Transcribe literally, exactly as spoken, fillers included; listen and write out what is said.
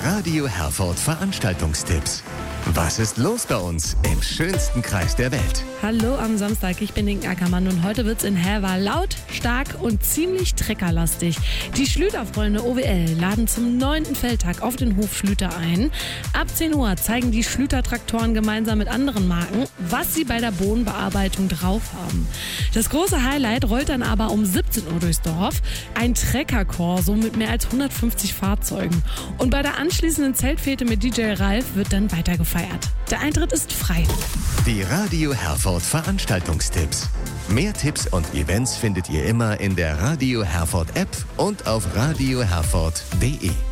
Radio Herford Veranstaltungstipps. Was ist los bei uns im schönsten Kreis der Welt? Hallo am Samstag, ich bin Inken Ackermann und heute wird's in Herwa laut, stark und ziemlich treckerlastig. Die Schlüterfreunde O W L laden zum neunten Feldtag auf den Hof Schlüter ein. Ab zehn Uhr zeigen die Schlüter-Traktoren gemeinsam mit anderen Marken, was sie bei der Bodenbearbeitung drauf haben. Das große Highlight rollt dann aber um siebzehn Uhr durchs Dorf. Ein Trecker-Korso mit mehr als hundertfünfzig Fahrzeugen. Und bei der anschließenden Zeltfete mit D J Ralf wird dann weiter gefeiert. Der Eintritt ist frei. Die Radio Herford Veranstaltungstipps. Mehr Tipps und Events findet ihr immer in der Radio Herford App und auf radio herford punkt de.